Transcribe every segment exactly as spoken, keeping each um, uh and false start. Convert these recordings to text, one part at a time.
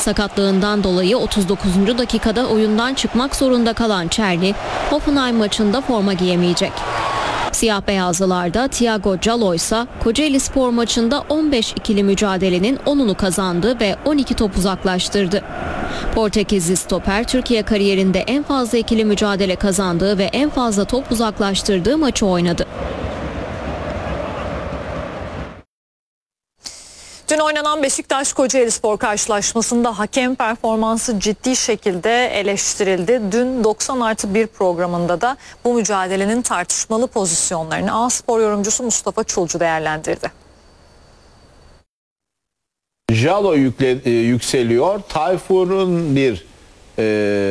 Sakatlığından dolayı otuz dokuzuncu dakikada oyundan çıkmak zorunda kalan Çerli, Hoffenheim maçında forma giyemeyecek. Siyah beyazlılarda Thiago Calo ise Kocaelispor maçında on beş ikili mücadelenin onunu kazandı ve on iki top uzaklaştırdı. Portekizli stoper Türkiye kariyerinde en fazla ikili mücadele kazandığı ve en fazla top uzaklaştırdığı maçı oynadı. Dün oynanan Beşiktaş-Kocaelispor karşılaşmasında hakem performansı ciddi şekilde eleştirildi. Dün doksan artı bir programında da bu mücadelenin tartışmalı pozisyonlarını A-Spor yorumcusu Mustafa Çulcu değerlendirdi. Jalo yükle, e, yükseliyor. Tayfur'un bir e,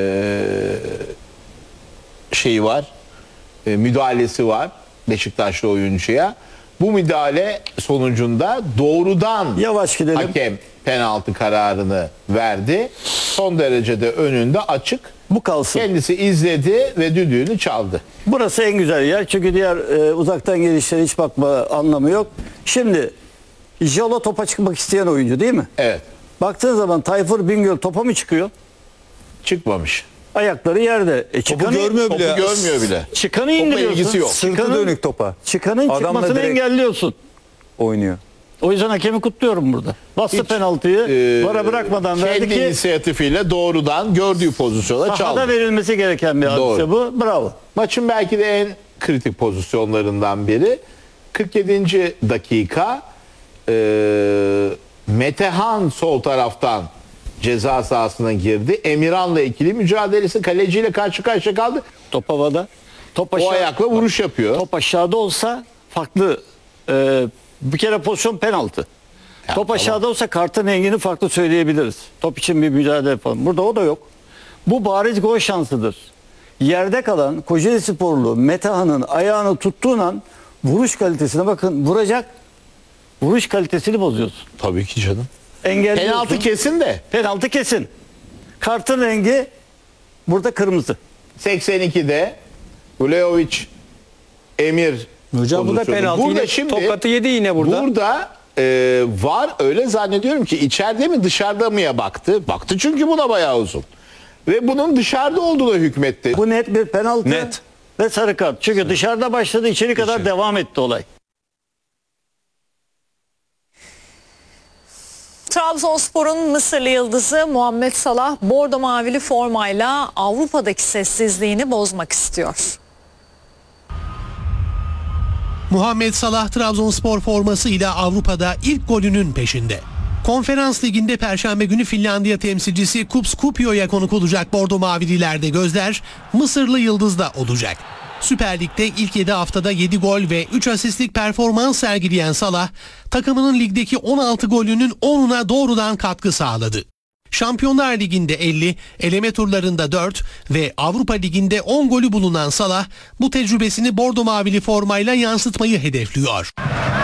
şeyi var, e, müdahalesi var Beşiktaşlı oyuncuya. Bu müdahale sonucunda doğrudan Yavaş gidelim. hakem penaltı kararını verdi. Son derecede önünde açık. Bu kalsın. Kendisi izledi ve düdüğünü çaldı. Burası en güzel yer. Çünkü diğer e, uzaktan gelişlere hiç bakma anlamı yok. Şimdi Jalo topa çıkmak isteyen oyuncu değil mi? Evet. Baktığın zaman Tayfur Bingöl topa mı çıkıyor? Çıkmamış. Ayakları yerde. E, Topu çıkanı, görmüyor Topu bile. görmüyor bile. çıkanı ilgisi indiriyorsun. yok. Sırtı Çıkanın, dönük topa. çıkanın Adamla çıkmasını direkt engelliyorsun. oynuyor. O yüzden hakemi kutluyorum burada. Bastı Hiç, penaltıyı. e, vara bırakmadan verdi kendi ki inisiyatifiyle doğrudan gördüğü pozisyona çaldı. sahada verilmesi gereken bir hadise Doğru. bu. Bravo. Maçın belki de en kritik pozisyonlarından biri. kırk yedinci dakika e, Metehan sol taraftan ceza sahasına girdi. Emirhan'la ikili mücadelesi, kaleciyle karşı karşıya kaldı. Top havada. Top O aşağı, ayakla vuruş yapıyor. top aşağıda olsa farklı. e, bir kere pozisyon penaltı. Ya, top tamam. aşağıda olsa kartın rengini farklı söyleyebiliriz. Top için bir mücadele falan. Burada o da yok. Bu bariz gol şansıdır. Yerde kalan Kocaelisporlu Metehan'ın ayağını tuttuğun an vuruş kalitesine bakın. Vuracak. Vuruş kalitesini bozuyorsun. Tabii ki canım. Engelliyorsun. Penaltı kesin de. Penaltı kesin. Kartın rengi burada kırmızı. seksen ikide Vlahovic Emir Hocam bu da pozisyonu. penaltı. Burada Yine şimdi tokatı yedi yine burada. Burada e, var, öyle zannediyorum ki içeride mi dışarıda mıya baktı. Baktı çünkü buna bayağı uzun. Ve bunun dışarıda olduğuna hükmetti. Bu net bir penaltı. Net. Ve sarı kart. Çünkü dışarıda başladı, içeri kadar devam etti olay. Trabzonspor'un Mısırlı yıldızı Muhammed Salah bordo mavili formayla Avrupa'daki sessizliğini bozmak istiyor. Muhammed Salah Trabzonspor formasıyla Avrupa'da ilk golünün peşinde. Konferans Ligi'nde Perşembe günü Finlandiya temsilcisi Kups Kuopio'ya konuk olacak bordo mavililerde gözler Mısırlı yıldızda olacak. Süper Lig'de ilk yedi haftada yedi gol ve üç asistlik performans sergileyen Salah, takımının ligdeki on altı golünün onuna doğrudan katkı sağladı. Şampiyonlar Ligi'nde elli, eleme turlarında dört ve Avrupa Ligi'nde on golü bulunan Salah, bu tecrübesini bordo mavili formayla yansıtmayı hedefliyor.